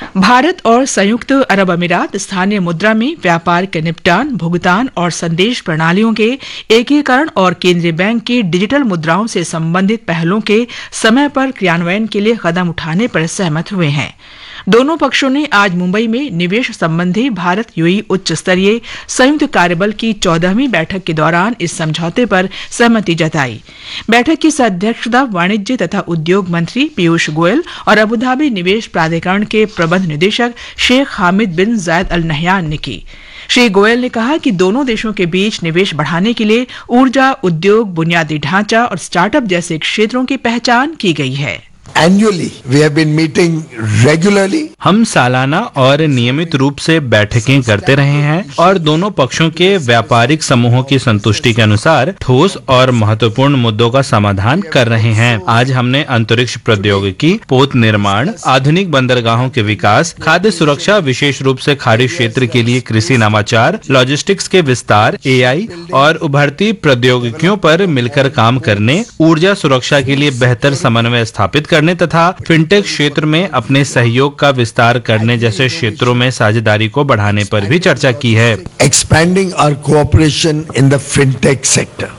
भारत और संयुक्त अरब अमीरात स्थानीय मुद्रा में व्यापार के निपटान, भुगतान और संदेश प्रणालियों के एकीकरण और केंद्रीय बैंक की डिजिटल मुद्राओं से संबंधित पहलों के समय पर क्रियान्वयन के लिए कदम उठाने पर सहमत हुए हैं। दोनों पक्षों ने आज मुंबई में निवेश संबंधी भारत यूएई उच्च स्तरीय संयुक्त कार्यबल की 14वीं बैठक के दौरान इस समझौते पर सहमति जताई। बैठक की अध्यक्षता वाणिज्य तथा उद्योग मंत्री पीयूष गोयल और अबुधाबी निवेश प्राधिकरण के प्रबंध निदेशक शेख हामिद बिन जायद अल नहयान ने की। श्री गोयल ने कहा कि दोनों देशों के बीच निवेश बढ़ाने के लिए ऊर्जा, उद्योग, बुनियादी ढांचा और स्टार्टअप जैसे क्षेत्रों की पहचान की गई है। Annually, we have been meeting regularly. हम सालाना और नियमित रूप से बैठकें करते रहे हैं और दोनों पक्षों के व्यापारिक समूहों की संतुष्टि के अनुसार ठोस और महत्वपूर्ण मुद्दों का समाधान कर रहे हैं। आज हमने अंतरिक्ष प्रौद्योगिकी, पोत निर्माण, आधुनिक बंदरगाहों के विकास, खाद्य सुरक्षा, विशेष रूप से खाड़ी क्षेत्र के लिए कृषि नवाचार, लॉजिस्टिक्स के विस्तार, एआई और उभरती प्रौद्योगिकियों पर मिलकर काम करने, ऊर्जा सुरक्षा के लिए बेहतर समन्वय स्थापित करने तथा फिनटेक क्षेत्र में अपने सहयोग का विस्तार करने जैसे क्षेत्रों में साझेदारी को बढ़ाने पर भी चर्चा की है। Expanding our cooperation in the fintech sector.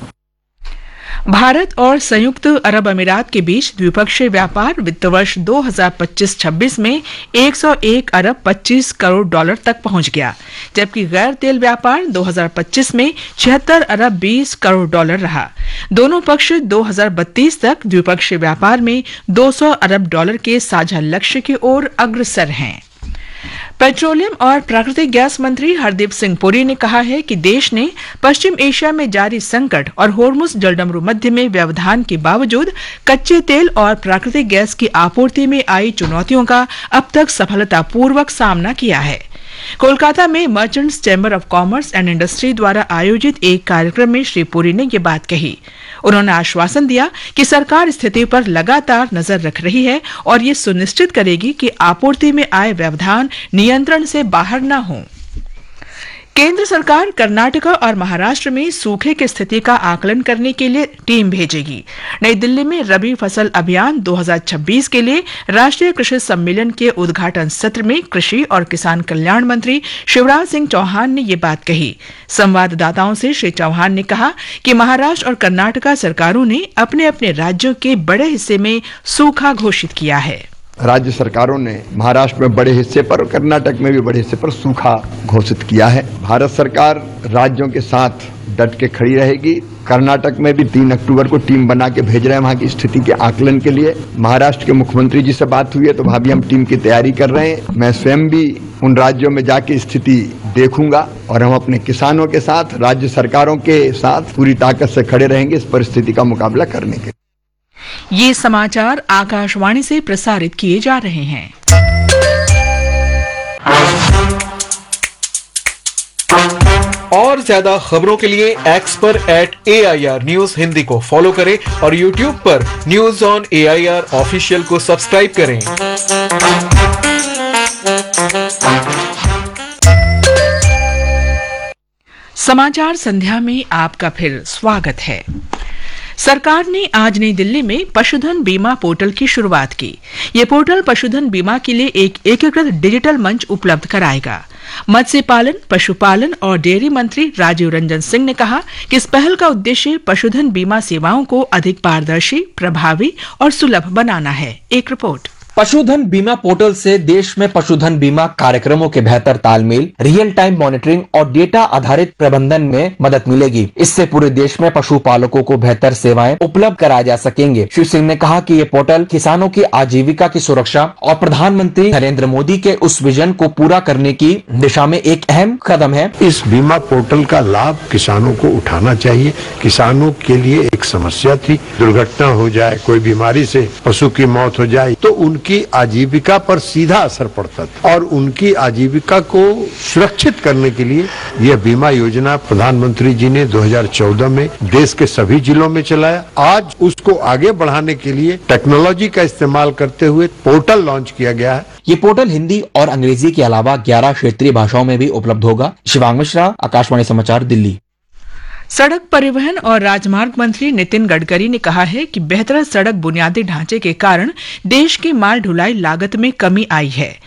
Bharat और संयुक्त अरब अमीरात के बीच द्विपक्षीय व्यापार वित्त वर्ष 2025-26 में 101 अरब 25 करोड़ डॉलर तक पहुंच गया, जबकि गैर तेल व्यापार 2025 में 76 अरब 20 करोड़ डॉलर रहा। दोनों पक्ष 2032 तक द्विपक्षीय व्यापार में 200 अरब डॉलर के साझा लक्ष्य की ओर अग्रसर हैं। पेट्रोलियम और प्राकृतिक गैस मंत्री हरदीप सिंह पुरी ने कहा है कि देश ने पश्चिम एशिया में जारी संकट और होर्मुज जलडमरू मध्य में व्यवधान के बावजूद कच्चे तेल और प्राकृतिक गैस की आपूर्ति में आई चुनौतियों का अब तक सफलतापूर्वक सामना किया है। कोलकाता में merchants chamber of commerce and industry द्वारा आयोजित एक कार्यक्रम में श्री पुरी ने ये बात कही। उन्होंने आश्वासन दिया कि सरकार स्थिति पर लगातार नजर रख रही है और ये सुनिश्चित करेगी कि आपूर्ति में आए व्यवधान नियंत्रण से बाहर न हों। केंद्र सरकार कर्नाटक और महाराष्ट्र में सूखे की स्थिति का आकलन करने के लिए टीम भेजेगी। नई दिल्ली में रबी फसल अभियान 2026 के लिए राष्ट्रीय कृषि सम्मेलन के उद्घाटन सत्र में कृषि और किसान कल्याण मंत्री शिवराज सिंह चौहान ने ये बात कही। संवाददाताओं से श्री चौहान ने कहा कि महाराष्ट्र और कर्नाटक सरकारों ने अपने अपने राज्यों के बड़े हिस्से में सूखा घोषित किया है। राज्य सरकारों ने महाराष्ट्र में बड़े हिस्से पर और कर्नाटक में भी बड़े हिस्से पर सूखा घोषित किया है। भारत सरकार राज्यों के साथ डट के खड़ी रहेगी। कर्नाटक में भी 3 अक्टूबर को टीम बना के भेज रहे हैं वहां की स्थिति के आकलन के लिए। महाराष्ट्र के मुख्यमंत्री जी से बात हुई है तो वहां भी हम टीम की तैयारी कर रहे हैं। मैं स्वयं भी उन राज्यों में जाके स्थिति देखूंगा और हम अपने किसानों के साथ, राज्य सरकारों के साथ पूरी ताकत से खड़े रहेंगे इस परिस्थिति का मुकाबला करने के। ये समाचार आकाशवाणी से प्रसारित किए जा रहे हैं। और ज्यादा खबरों के लिए एक्स पर @AIR न्यूज हिंदी को फॉलो करें और यूट्यूब पर न्यूज ऑन AIR ऑफिशियल को सब्सक्राइब करें। समाचार संध्या में आपका फिर स्वागत है। सरकार ने आज नई दिल्ली में पशुधन बीमा पोर्टल की शुरुआत की। ये पोर्टल पशुधन बीमा के लिए एक एकीकृत डिजिटल मंच उपलब्ध कराएगा। मत्स्य पालन, पशुपालन और डेयरी मंत्री राजीव रंजन सिंह ने कहा कि इस पहल का उद्देश्य पशुधन बीमा सेवाओं को अधिक पारदर्शी, प्रभावी और सुलभ बनाना है। एक रिपोर्ट। पशुधन बीमा पोर्टल से देश में पशुधन बीमा कार्यक्रमों के बेहतर तालमेल, रियल टाइम मॉनिटरिंग और डेटा आधारित प्रबंधन में मदद मिलेगी। इससे पूरे देश में पशुपालकों को बेहतर सेवाएं उपलब्ध कराए जा सकेंगे। श्री सिंह ने कहा कि ये पोर्टल किसानों की आजीविका की सुरक्षा और प्रधानमंत्री नरेंद्र मोदी के उस विजन को पूरा करने की दिशा में एक अहम कदम है। इस बीमा पोर्टल का लाभ किसानों को उठाना चाहिए। किसानों के लिए एक समस्या थी, दुर्घटना हो जाए, कोई बीमारी से पशु की मौत हो जाए तो उनकी आजीविका पर सीधा असर पड़ता था और उनकी आजीविका को सुरक्षित करने के लिए यह बीमा योजना प्रधानमंत्री जी ने 2014 में देश के सभी जिलों में चलाया। आज उसको आगे बढ़ाने के लिए टेक्नोलॉजी का इस्तेमाल करते हुए पोर्टल लॉन्च किया गया है। ये पोर्टल हिंदी और अंग्रेजी के अलावा 11 क्षेत्रीय भाषाओं में भी उपलब्ध होगा। शिवांग मिश्रा, आकाशवाणी समाचार, दिल्ली। सड़क परिवहन और राजमार्ग मंत्री नितिन गडकरी ने कहा है कि बेहतर सड़क बुनियादी ढांचे के कारण देश की माल ढुलाई लागत में कमी आई है।